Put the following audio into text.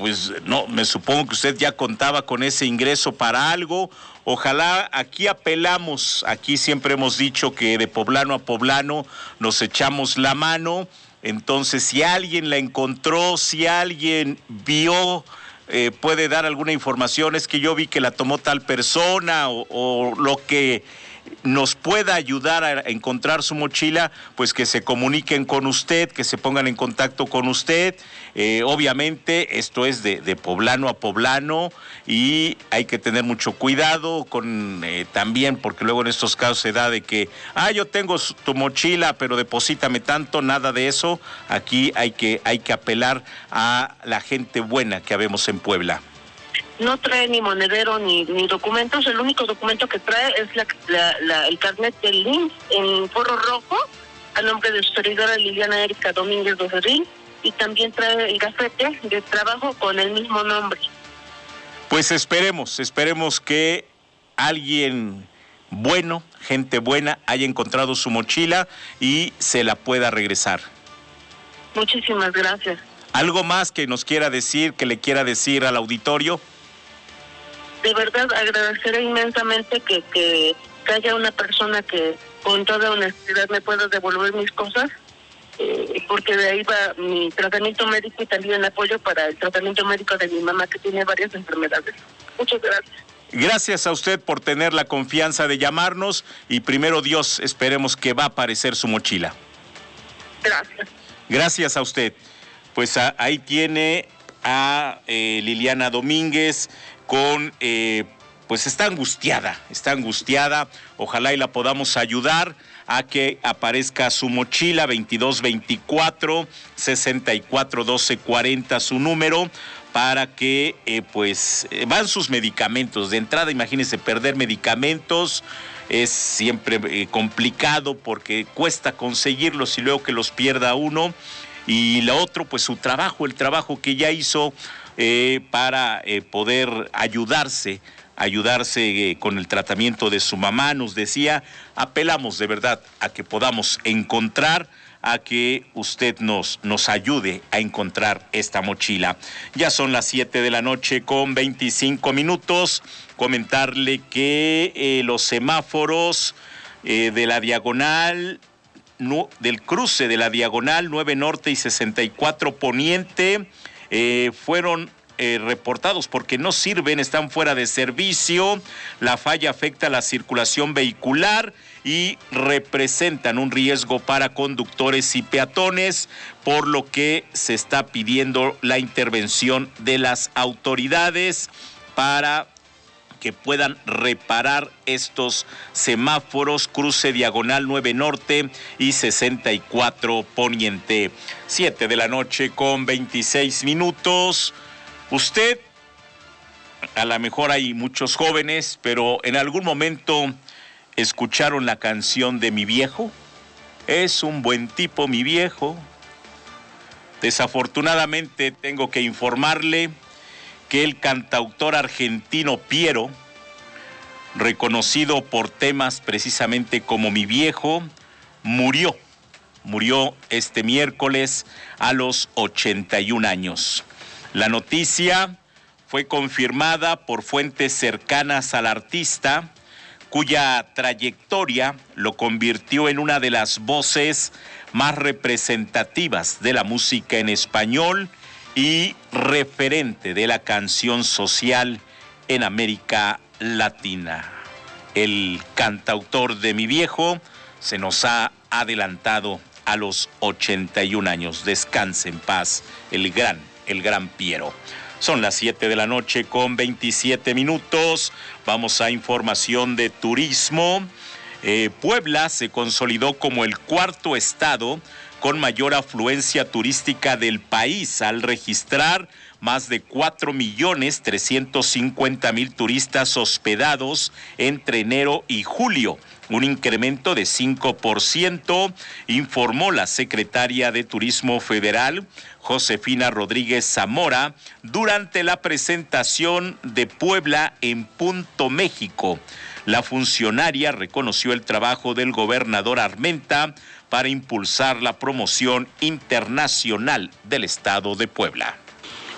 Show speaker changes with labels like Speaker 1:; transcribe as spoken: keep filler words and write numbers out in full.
Speaker 1: pues no, me supongo que usted ya contaba con ese ingreso para algo. Ojalá, aquí apelamos, aquí siempre hemos dicho que de poblano a poblano nos echamos la mano. Entonces, si alguien la encontró, si alguien vio, eh, puede dar alguna información, es que yo vi que la tomó tal persona o, o lo que nos pueda ayudar a encontrar su mochila, pues que se comuniquen con usted, que se pongan en contacto con usted. Eh, obviamente esto es de, de poblano a poblano y hay que tener mucho cuidado con eh, también, porque luego en estos casos se da de que, ah, yo tengo tu mochila, pero deposítame tanto, nada de eso. Aquí hay que, hay que apelar a la gente buena que habemos en Puebla.
Speaker 2: No trae ni monedero ni, ni documentos, el único documento que trae es la, la, la, el carnet del I M S S en forro rojo, a nombre de su servidora Liliana Erika Domínguez Docerril, y también trae el gafete de trabajo con el mismo nombre.
Speaker 1: Pues esperemos, esperemos que alguien bueno, gente buena, haya encontrado su mochila y se la pueda regresar.
Speaker 2: Muchísimas gracias.
Speaker 1: ¿Algo más que nos quiera decir, que le quiera decir al auditorio?
Speaker 2: De verdad agradeceré inmensamente que, que, que haya una persona que con toda honestidad me pueda devolver mis cosas, eh, porque de ahí va mi tratamiento médico y también apoyo para el tratamiento médico de mi mamá, que tiene varias enfermedades. Muchas gracias.
Speaker 1: Gracias a usted por tener la confianza de llamarnos y primero Dios, esperemos que va a aparecer su mochila.
Speaker 2: Gracias.
Speaker 1: Gracias a usted. Pues a, ahí tiene a eh, Liliana Domínguez con, eh, pues está angustiada, está angustiada, ojalá y la podamos ayudar a que aparezca su mochila, veintidós veinticuatro, sesenta y cuatro doce cuarenta su número, para que eh, pues eh, van sus medicamentos. De entrada, imagínense, perder medicamentos es siempre eh, complicado porque cuesta conseguirlos y luego que los pierda uno. Y lo otro, pues su trabajo, el trabajo que ya hizo eh, para eh, poder ayudarse, ayudarse eh, con el tratamiento de su mamá, nos decía, apelamos de verdad a que podamos encontrar, a que usted nos, nos ayude a encontrar esta mochila. Ya son las siete de la noche con veinticinco minutos. Comentarle que eh, los semáforos eh, de la diagonal... No, del cruce de la diagonal nueve Norte y sesenta y cuatro Poniente eh, fueron eh, reportados porque no sirven, están fuera de servicio. La falla afecta la circulación vehicular y representan un riesgo para conductores y peatones, por lo que se está pidiendo la intervención de las autoridades para que puedan reparar estos semáforos, cruce diagonal nueve Norte y sesenta y cuatro Poniente. siete de la noche con veintiséis minutos. Usted, a lo mejor hay muchos jóvenes, pero en algún momento escucharon la canción de Mi Viejo. Es un buen tipo, mi viejo. Desafortunadamente tengo que informarle que el cantautor argentino Piero, reconocido por temas precisamente como Mi Viejo, murió, murió este miércoles a los ochenta y un años. La noticia fue confirmada por fuentes cercanas al artista, cuya trayectoria lo convirtió en una de las voces más representativas de la música en español y referente de la canción social en América Latina. El cantautor de Mi Viejo se nos ha adelantado a los ochenta y un años. Descanse en paz, el gran, el gran Piero. Son las siete de la noche con veintisiete minutos. Vamos a información de turismo. Eh, Puebla se consolidó como el cuarto estado con mayor afluencia turística del país, al registrar más de cuatro millones trescientos cincuenta mil turistas hospedados entre enero y julio, un incremento de cinco por ciento, informó la secretaria de Turismo Federal, Josefina Rodríguez Zamora, durante la presentación de Puebla en Punto México. La funcionaria reconoció el trabajo del gobernador Armenta para impulsar la promoción internacional del estado de Puebla.